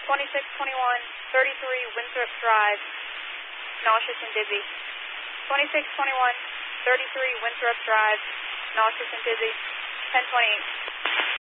2621, 33 Winthrop Drive, nauseous and dizzy. 2621, 33 Winthrop Drive, nauseous and dizzy. 1028.